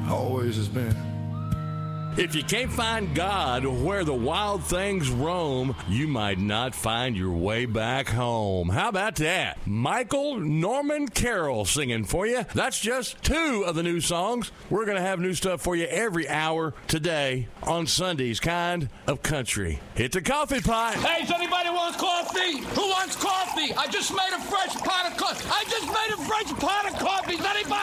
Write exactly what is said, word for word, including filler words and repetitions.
always has been. If you can't find God where the wild things roam, you might not find your way back home. How about that? Michael Norman Carroll singing for you. That's just two of the new songs. We're going to have new stuff for you every hour today on Sunday's Kind of Country. Hit the coffee pot. Hey, does anybody want coffee? Who wants coffee? I just made a fresh pot of coffee. I just made a fresh pot of coffee. Does anybody?